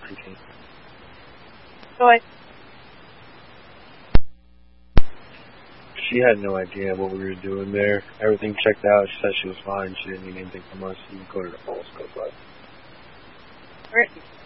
drinking. Joy. She had no idea what we were doing there. Everything checked out. She said she was fine. She didn't need anything from us. You can go to the polls. Go, bud. Alright.